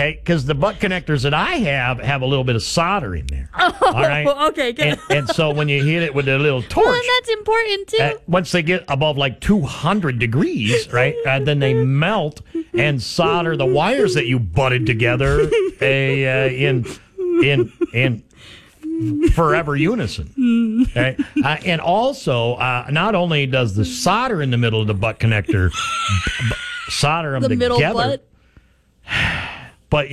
Okay, because the butt connectors that I have a little bit of solder in there. Oh, all right? Okay, good. And so when you hit it with a little torch, Well, and that's important too. once they get above like 200 degrees, right, then they melt and solder the wires that you butted together in forever unison. Okay? And also, not only does the solder in the middle of the butt connector solder them the together, middle butt. but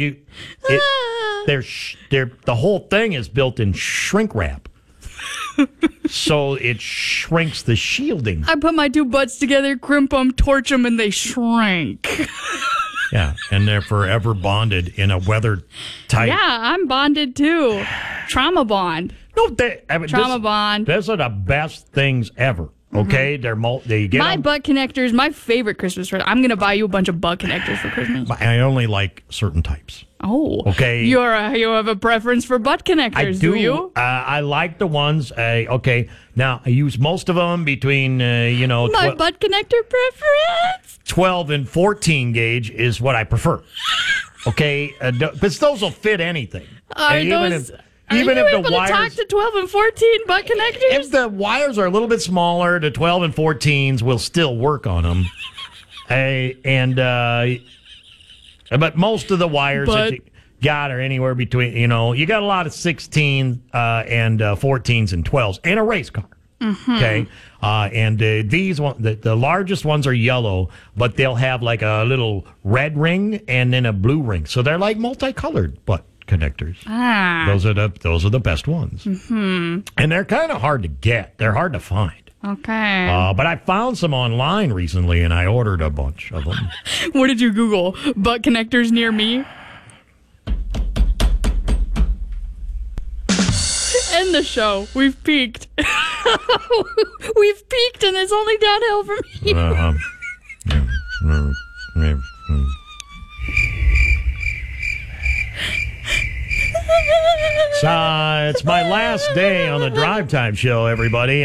the whole thing is built in shrink wrap. So it shrinks the shielding. I put my two butts together, crimp them, torch them, and they shrink. Yeah, and they're forever bonded in a weather tight. Yeah, I'm bonded too. Trauma bond. No, Trauma bond. Those are the best things ever. Okay, they get My them. butt connectors, my favorite Christmas present. I'm gonna buy you a bunch of butt connectors for Christmas. I only like certain types. Oh, okay. You have a preference for butt connectors, I do. You? I like the ones. Okay, now I use most of them between my butt connector preference. 12 and 14 gauge is what I prefer. Okay, because those will fit anything. Are you able to talk to 12 and 14 butt connectors? If the wires are a little bit smaller, the 12 and 14s will still work on them. But most of the wires that you got are anywhere between, you got a lot of 16 and 14s and 12s and a race car. Mm-hmm. Okay. These ones, the largest ones are yellow, but they'll have like a little red ring and then a blue ring. So they're like multicolored butt connectors. Those are the best ones. Mm-hmm. And they're kind of hard to get. They're hard to find. Okay. But I found some online recently, and I ordered a bunch of them. What did you Google? Butt connectors near me? End the show. We've peaked. We've peaked, and it's only downhill from here. It's my last day on the Drive Time show, everybody.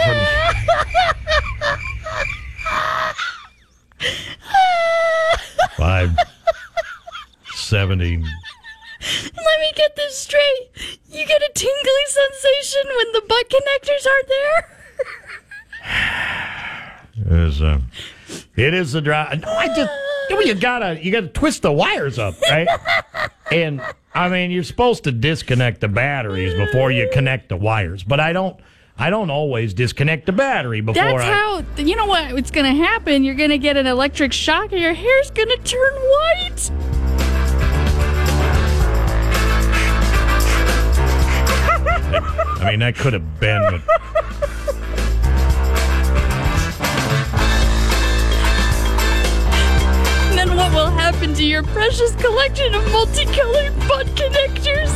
570. Let me get this straight. You get a tingly sensation when the butt connectors aren't there? It is the drive. No, you gotta twist the wires up, right? And I mean, you're supposed to disconnect the batteries before you connect the wires, but I don't always disconnect the battery before. That's how. You know what? It's gonna happen. You're gonna get an electric shock, and your hair's gonna turn white. I mean, that could have been. But... And then what will happen to your precious collection of multicolored butt connectors?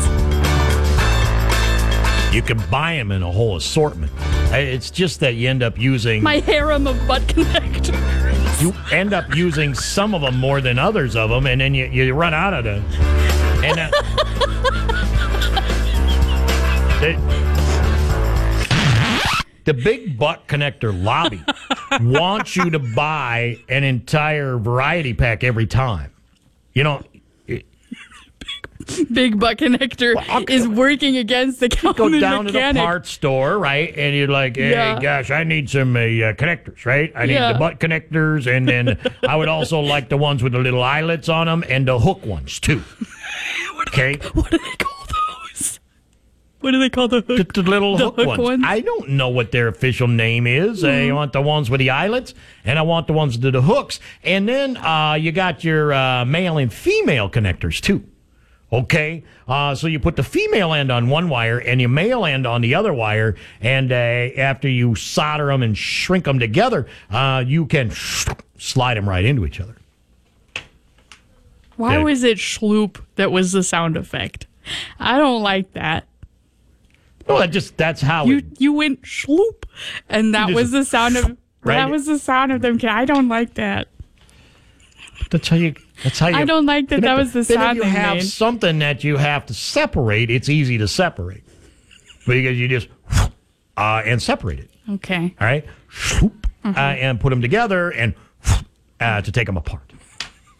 You can buy them in a whole assortment. It's just that you end up using... My harem of butt connectors. You end up using some of them more than others of them, and then you run out of them. And the big butt connector lobby wants you to buy an entire variety pack every time. Big butt connector is working against the common go down mechanic. To the parts store, right? And you're like, hey, gosh, I need some connectors, right? I need the butt connectors, and then I would also like the ones with the little eyelets on them and the hook ones, too. Okay? What do they call those? What do they call the hook? The little hook ones. I don't know what their official name is. I want the ones with the eyelets, and I want the ones with the hooks. And then you got your male and female connectors, too. Okay, so you put the female end on one wire and your male end on the other wire, and after you solder them and shrink them together, you can slide them right into each other. Why was it schloop that was the sound effect? I don't like that. Well, that's how you went schloop, and that was the sound of right? That was the sound of them. I don't like that. That's how you. I don't like that. That was the sound. If you have something that you have to separate, it's easy to separate because you just and separate it. Okay. All right. And put them together and to take them apart.